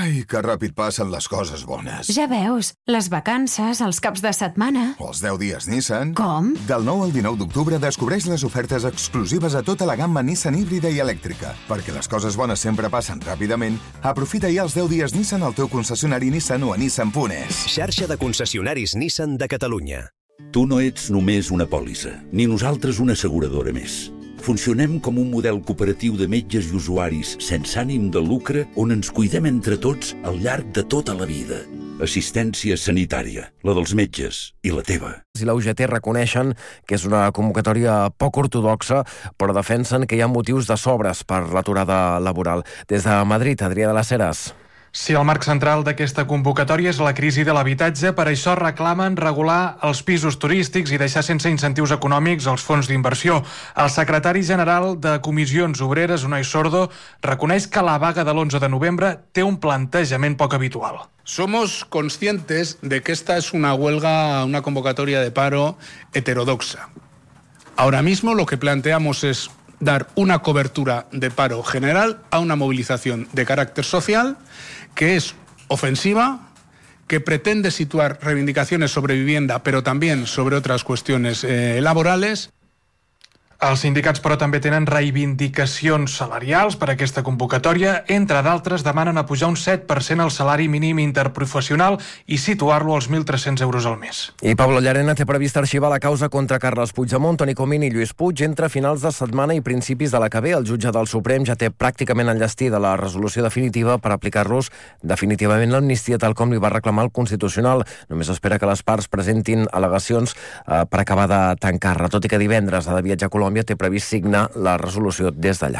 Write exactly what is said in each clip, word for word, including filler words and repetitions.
Ai, que ràpid passen les coses bones. Ja veus, les vacances, els caps de setmana... O els deu dies Nissan. Com? Del nou al dinou d'octubre descobreix les ofertes exclusives a tota la gamma Nissan híbrida i elèctrica. Perquè les coses bones sempre passen ràpidament, aprofita ja els deu dies Nissan al teu concessionari Nissan o a nissan punt es. Xarxa de concessionaris Nissan de Catalunya. Tu no ets només una pòlissa, ni nosaltres una asseguradora més. Funcionem com un model cooperatiu de metges i usuaris sense ànim de lucre on ens cuidem entre tots al llarg de tota la vida. Assistència sanitària, la dels metges i la teva. I la U G T reconeixen que és una convocatòria poc ortodoxa, però defensen que hi ha motius de sobres per l'aturada laboral. Des de Madrid, Adrià de las Heras. Si el marc central d'aquesta convocatòria és la crisi de l'habitatge, per això reclamen regular els pisos turístics i deixar sense incentius econòmics els fons d'inversió. El secretari general de Comissions Obreres, Unai Sordo, reconeix que la vaga de l'onze de novembre té un plantejament poc habitual. Somos conscientes de que esta es una huelga, una convocatoria de paro heterodoxa. Ahora mismo lo que planteamos es dar una cobertura de paro general a una movilización de carácter social que es ofensiva, que pretende situar reivindicaciones sobre vivienda, pero también sobre otras cuestiones eh, laborales. Els sindicats, però, també tenen reivindicacions salarials per a aquesta convocatòria. Entre d'altres, demanen apujar un set per cent el salari mínim interprofessional i situar-lo als mil tres-cents euros al mes. I Pablo Llarena té previst arxivar la causa contra Carles Puigdemont, Toni Comín i Lluís Puig entre finals de setmana i principis de la que ve. El jutge del Suprem ja té pràcticament enllestida la resolució definitiva per aplicar-los definitivament l'amnistia tal com li va reclamar el Constitucional. Només espera que les parts presentin al·legacions eh, per acabar de tancar-la, tot i que divendres ha de viatjar a Colòmbia té previst signar la resolució des d'allà.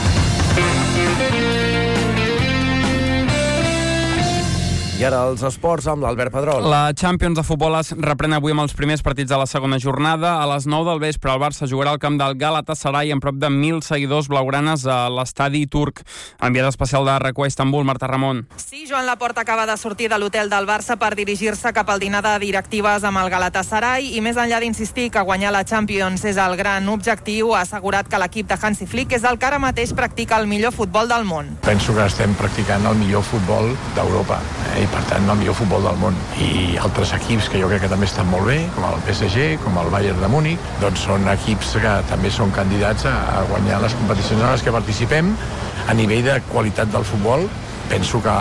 I ara els esports amb l'Albert Pedrol. La Champions de futbol es reprèn avui amb els primers partits de la segona jornada. A les nou del vespre el Barça jugarà al camp del Galatasaray amb prop de mil seguidors blaugranes a l'estadi turc. Enviada especial de R Q a Istanbul, Marta Ramon. Sí, Joan Laporta acaba de sortir de l'hotel del Barça per dirigir-se cap al dinar de directives amb el Galatasaray i més enllà d'insistir que guanyar la Champions és el gran objectiu, ha assegurat que l'equip de Hansi Flick és el que ara mateix practica el millor futbol del món. Penso que estem practicant el millor futbol d'Europa, eh? I per tant el millor futbol del món. I altres equips que jo crec que també estan molt bé, com el P S G, com el Bayern de Múnich, doncs són equips que també són candidats a guanyar les competicions en les que participem. A nivell de qualitat del futbol, penso que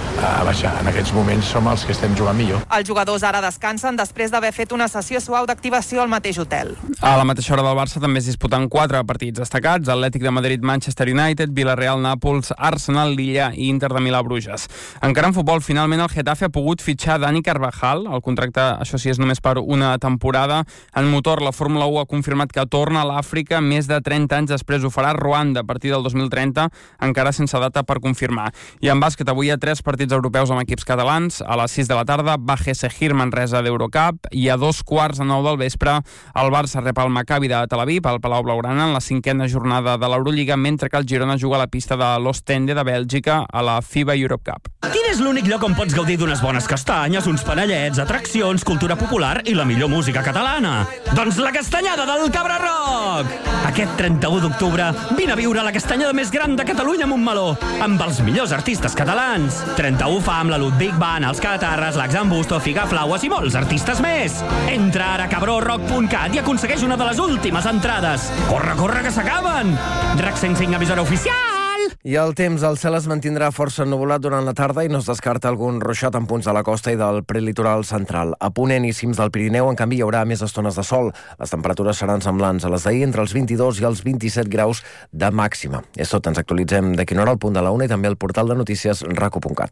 a baixar. En aquests moments som els que estem jugant millor. Els jugadors ara descansen després d'haver fet una sessió suau d'activació al mateix hotel. A la mateixa hora del Barça també es disputen quatre partits destacats: Atlètic de Madrid, Manchester United, Villarreal, Nàpols, Arsenal, Lilla i Inter de Milà, Bruges. Encara en futbol, finalment el Getafe ha pogut fitxar Dani Carvajal. El contracte, això sí, és només per una temporada. En motor, la Fórmula u ha confirmat que torna a l'Àfrica més de trenta anys després. Ho farà Ruanda a partir del dos mil trenta, encara sense data per confirmar. I en bàsquet, avui hi ha tres partits europeus amb equips catalans. A les sis de la tarda, Baje Segir Manresa d'Eurocup, i a dos quarts de nou del vespre el Barça rep el Maccabi de Tel Aviv al Palau Blaugrana en la cinquena jornada de l'Eurolliga, mentre que el Girona juga a la pista de l'Ostende de Bèlgica a la FIBA Europe Cup. Quin és l'únic lloc on pots gaudir d'unes bones castanyes, uns panellets, atraccions, cultura popular i la millor música catalana? Doncs la Castanyada del Cabra Rock! Aquest trenta-u d'octubre vine a viure la castanyada més gran de Catalunya a Montmeló, amb els millors artistes catalans. trenta-u fa amb la Ludwig Band, els Catarres, l'Axan Busto, Figaflaues i molts artistes més. Entra ara a cabró rock punt cat i aconsegueix una de les últimes entrades. Corre, corre, que s'acaben! RAC cent cinc, emissora oficial! I el temps, el cel es mantindrà força ennuvolat durant la tarda i no es descarta algun ruixat en punts de la costa i del prelitoral central. A Ponent i cims del Pirineu, en canvi, hi haurà més estones de sol. Les temperatures seran semblants a les d'ahir, entre els vint-i-dos i els vint-i-set graus de màxima. És tot, ens actualitzem d'aquí una hora al punt de la una i també al portal de notícies rac u punt cat.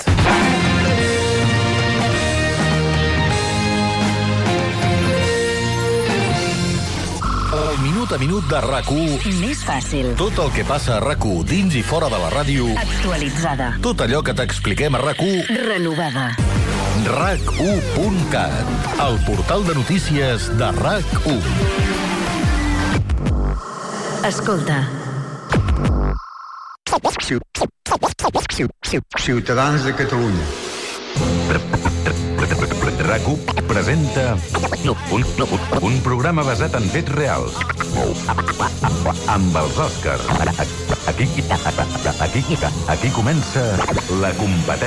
Minut a minut de RAC u. Més fàcil. Tot el que passa a RAC u, dins i fora de la ràdio. Actualitzada. Tot allò que t'expliquem a RAC u. Renovada. rac u punt cat. El portal de notícies de RAC u. Escolta. Ciutadans de Catalunya. RAC u presenta un, un programa basat en fets reals amb els Òscars. Aquí, aquí, aquí comença la competència.